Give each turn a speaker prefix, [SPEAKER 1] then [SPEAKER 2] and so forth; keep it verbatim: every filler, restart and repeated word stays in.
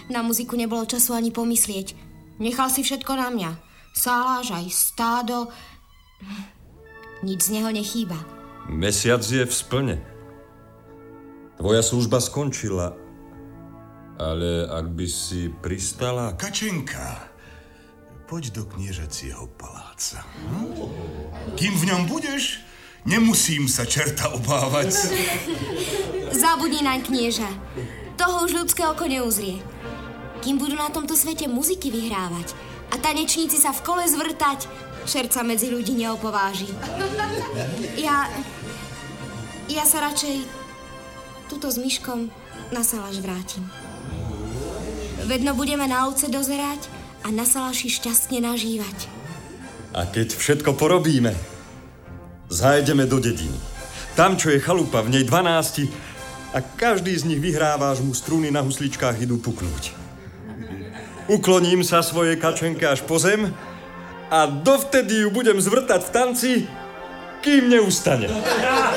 [SPEAKER 1] Na muziku nebolo času ani pomyslieť. Nechal si všetko na mňa. Sáláž aj stádo. Nič z neho nechýba.
[SPEAKER 2] Mesiac je v splne. Tvoja služba skončila. Ale ak by si pristala...
[SPEAKER 3] Kačenka, poď do kniežacieho paláca. Hm? Kým v ňom budeš, nemusím sa čerta obávať.
[SPEAKER 1] Zabudni naň, knieža. Toho už ľudské oko neuzrie. Kým budú na tomto svete muziky vyhrávať a tanečníci sa v kole zvrtať, čert sa medzi ľudí neopováži. Ja... Ja sa radšej tuto s Myškom na saláš vrátim. Vedno budeme na ovce dozerať a na saláši šťastne nažívať.
[SPEAKER 2] A keď všetko porobíme, zájdeme do dediny. Tam, čo je chalupa, v nej dvanásti a každý z nich vyhráva, až mu struny na husličkách idú puknúť. Ukloním sa svojej kačenke až po zem a dovtedy ju budem zvrtať v tanci, kým neustane.